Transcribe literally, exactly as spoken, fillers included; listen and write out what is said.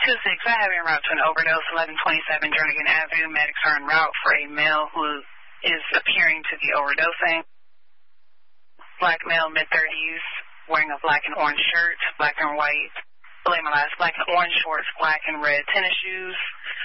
two six, I have en route to an overdose, eleven twenty-seven Jernigan Avenue. Medics are en route for a male who is appearing to be overdosing. Black male, mid-thirties, wearing a black and orange shirt, black and white, belay my last, black and orange shorts, black and red tennis shoes,